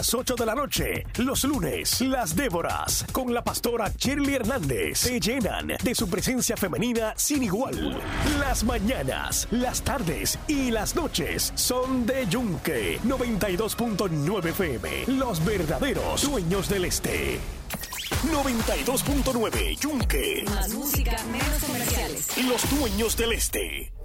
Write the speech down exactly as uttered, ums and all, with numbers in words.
las ocho de la noche. Los lunes, las Déboras, con la pastora Shirley Hernández, te llenan de su presencia femenina sin igual. Las mañanas, las tardes y las noches son de Yunque. noventa y dos punto nueve F M. Los verdaderos dueños del este. noventa y dos punto nueve Yunque. Más música, menos comerciales. Los dueños del este.